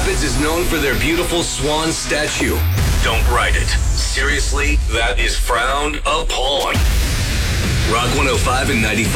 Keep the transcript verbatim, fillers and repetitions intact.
Rapids is known for their beautiful swan statue. Don't ride it. Seriously, that is frowned upon. Rock one oh five and ninety-five.